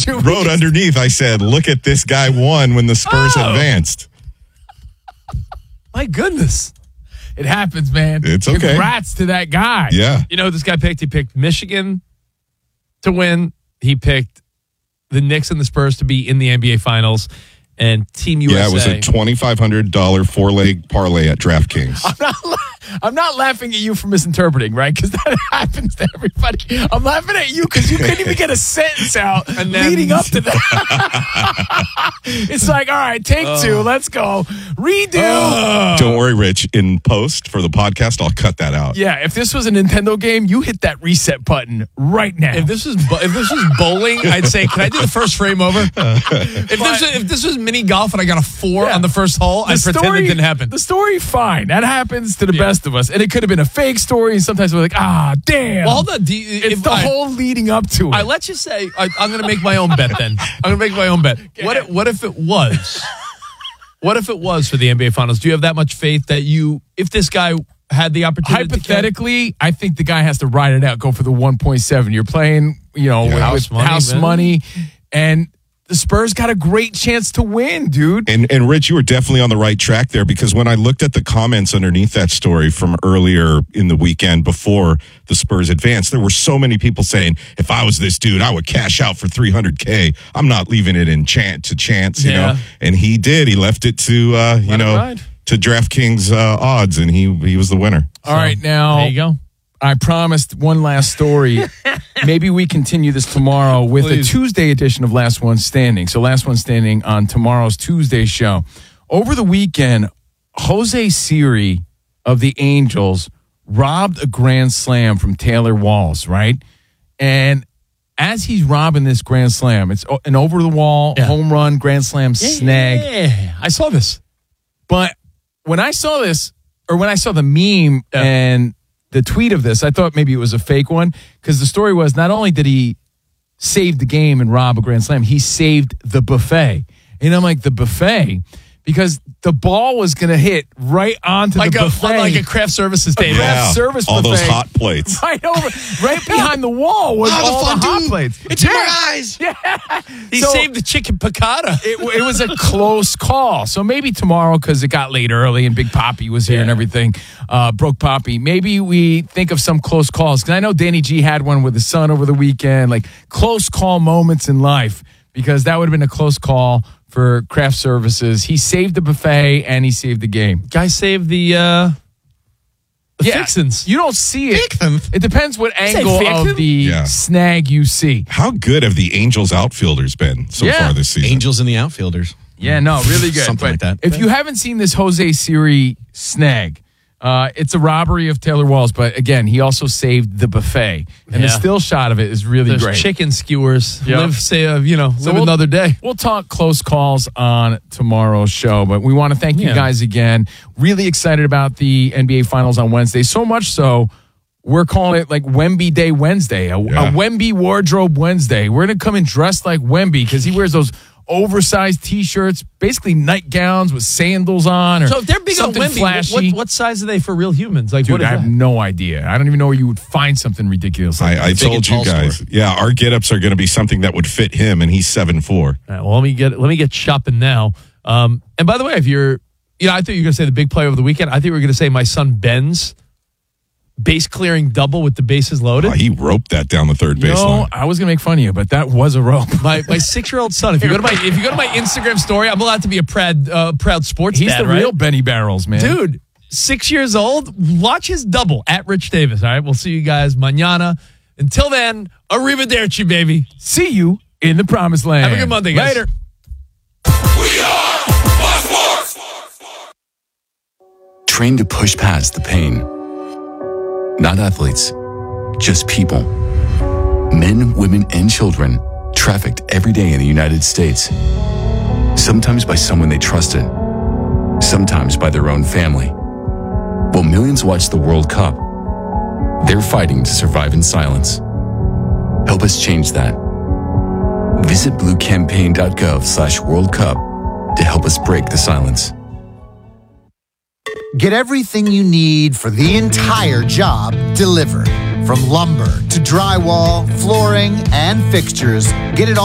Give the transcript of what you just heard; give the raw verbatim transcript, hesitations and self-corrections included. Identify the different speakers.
Speaker 1: two
Speaker 2: wrote
Speaker 1: weeks.
Speaker 2: underneath, I said, look at this guy won when the Spurs
Speaker 1: Oh.
Speaker 2: advanced.
Speaker 1: My goodness. It happens, man.
Speaker 2: It's okay.
Speaker 1: Congrats to that guy.
Speaker 2: Yeah.
Speaker 3: You know what this guy picked? He picked Michigan to win. He picked the Knicks and the Spurs to be in the N B A Finals. And Team U S A.
Speaker 2: Yeah, it was a twenty-five hundred dollars four-leg parlay at DraftKings.
Speaker 1: I'm not, I'm not laughing at you for misinterpreting, right? Because that happens to everybody. I'm laughing at you because you couldn't even get a sentence out
Speaker 3: And then-
Speaker 1: leading up to that. It's like, all right, take
Speaker 3: Oh.
Speaker 1: two. Let's go. Redo.
Speaker 3: Oh.
Speaker 2: Don't worry, Rich. In post for the podcast, I'll cut that out.
Speaker 1: Yeah, if this was a Nintendo game, you hit that reset button right now.
Speaker 3: If this was bo- if this was bowling, I'd say, can I do the first frame over? If this was, if this was mini golf and I got a four
Speaker 1: Yeah.
Speaker 3: on the first hole, I'd
Speaker 1: The
Speaker 3: pretend it didn't happen.
Speaker 1: The story, fine. That happens to the
Speaker 3: Yeah.
Speaker 1: best of us. And it could have been a fake story. And sometimes we're like, ah, damn.
Speaker 3: Well, hold on. Do you,
Speaker 1: It's
Speaker 3: if
Speaker 1: the
Speaker 3: I,
Speaker 1: whole leading up to it.
Speaker 3: I let you say I, I'm going to make my own bet. Then I'm going to make my own bet. What if, what if it was? What if it was for the N B A Finals? Do you have that much faith that you, if this guy had the opportunity,
Speaker 1: Hypothetically, I think the guy has to ride it out, go for the one point seven. You're playing, you know,
Speaker 2: Yeah.
Speaker 1: with,
Speaker 3: House
Speaker 1: with
Speaker 3: money,
Speaker 1: house
Speaker 3: man.
Speaker 1: money. And the Spurs got a great chance to win, dude.
Speaker 2: And and Rich, you were definitely on the right track there, because when I looked at the comments underneath that story from earlier in the weekend before the Spurs advanced, there were so many people saying, if I was this dude, I would cash out for three hundred K. I'm not leaving it in chance to chance, you
Speaker 3: Yeah.
Speaker 2: know. And he did. He left it to uh, you
Speaker 3: Let it
Speaker 2: know
Speaker 3: ride.
Speaker 2: to DraftKings uh, odds, and he he was the winner.
Speaker 1: All right, now.
Speaker 3: There you go.
Speaker 1: I promised one last story. Maybe we continue this tomorrow with
Speaker 3: Please.
Speaker 1: a Tuesday edition of Last One Standing. So Last One Standing on tomorrow's Tuesday show. Over the weekend, Jose Siri of the Angels robbed a grand slam from Taylor Walls, right? And as he's robbing this grand slam, it's an over-the-wall
Speaker 3: Yeah.
Speaker 1: home run grand slam snag.
Speaker 3: Yeah, I saw this.
Speaker 1: But when I saw this, or when I saw the meme
Speaker 3: Yeah.
Speaker 1: and the tweet of this, I thought maybe it was a fake one, because the story was not only did he save the game and rob a grand slam, he saved the buffet. And I'm like, the buffet? Because the ball was going to hit right onto
Speaker 3: Like
Speaker 1: the
Speaker 3: a
Speaker 1: buffet.
Speaker 3: like a craft services table.
Speaker 1: craft service
Speaker 2: all those
Speaker 1: buffet.
Speaker 2: hot plates.
Speaker 1: Right over, right behind the wall was
Speaker 3: Oh, the
Speaker 1: all the, hot
Speaker 3: fondue.
Speaker 1: plates.
Speaker 3: It's in my eyes.
Speaker 1: Yeah.
Speaker 3: He
Speaker 1: So-
Speaker 3: saved the chicken piccata.
Speaker 1: it, it was a close call. So maybe tomorrow, because it got late early and Big Poppy was here and
Speaker 3: Yeah.
Speaker 1: everything, uh, broke Poppy. Maybe we think of some close calls. Because I know Danny G had one with his son over the weekend, like close call moments in life, because that would have been a close call for craft services. He saved the buffet and he saved the game.
Speaker 3: Guy saved the uh, the
Speaker 1: Yeah,
Speaker 3: fixins.
Speaker 1: you don't see it.
Speaker 3: Fixins?
Speaker 1: It depends what
Speaker 3: say
Speaker 1: angle
Speaker 3: fixin'?
Speaker 1: of the
Speaker 2: Yeah.
Speaker 1: snag you see.
Speaker 2: How good have the Angels outfielders been so
Speaker 1: Yeah.
Speaker 2: far this season?
Speaker 4: Angels and the outfielders.
Speaker 1: Yeah, no, really good.
Speaker 4: Something
Speaker 1: But
Speaker 4: like that.
Speaker 1: If you haven't seen this Jose Siri snag, uh, it's a robbery of Taylor Walls. But again, he also saved the buffet, and the
Speaker 3: Yeah.
Speaker 1: still shot of it is really
Speaker 3: There's
Speaker 1: great.
Speaker 3: chicken skewers.
Speaker 1: Yep.
Speaker 3: Live, say, uh, you know,
Speaker 1: So
Speaker 3: live
Speaker 1: we'll-
Speaker 3: another day.
Speaker 1: We'll talk close calls on tomorrow's show, but we want to thank you
Speaker 3: Yeah.
Speaker 1: guys again. Really excited about the N B A Finals on Wednesday. So much so, we're calling it like Wemby Day Wednesday, a,
Speaker 2: Yeah.
Speaker 1: a Wemby Wardrobe Wednesday. We're going to come in dressed like Wemby because he wears those oversized T-shirts, basically nightgowns with sandals on, or
Speaker 3: So if they're big on
Speaker 1: something
Speaker 3: Wemby,
Speaker 1: flashy.
Speaker 3: what, what size are they for real humans? Like,
Speaker 1: Dude,
Speaker 3: what is
Speaker 1: I have
Speaker 3: that?
Speaker 1: no idea. I don't even know where you would find something ridiculous. Like
Speaker 2: I, I told
Speaker 4: and
Speaker 2: you
Speaker 4: tall
Speaker 2: guys.
Speaker 4: store.
Speaker 2: Yeah, our get-ups are going to be something that would fit him, and he's seven four.
Speaker 3: All right, well, let me get let me get shopping now. Um, and by the way, if you're, you know, I thought you were going to say the big play over the weekend. I think we were going to say my son Ben's base clearing double with the bases loaded.
Speaker 2: Oh, he roped that down the third
Speaker 1: you know,
Speaker 2: baseline.
Speaker 1: I was gonna make fun of you, but that was a rope.
Speaker 3: My my six year old son. If you go to my if you go to my Instagram story, I'm allowed to be a proud uh, proud sports
Speaker 1: He's
Speaker 3: dad,
Speaker 1: the
Speaker 3: right?
Speaker 1: real Benny Barrels, man.
Speaker 3: Dude. Six years old. Watch his double at Rich Davis. All right, we'll see you guys mañana. Until then, arrivederci, baby.
Speaker 1: See you in the promised land.
Speaker 3: Have a good Monday, guys.
Speaker 1: Later.
Speaker 5: We are Fox Sports.
Speaker 6: Trained to push past the pain. Not athletes, just people. Men, women, and children trafficked every day in the United States. Sometimes by someone they trusted, sometimes by their own family. While millions watch the World Cup, they're fighting to survive in silence. Help us change that. Visit bluecampaign.gov slash World Cup to help us break the silence.
Speaker 7: Get everything you need for the entire job delivered. From lumber to drywall, flooring, and fixtures, get it all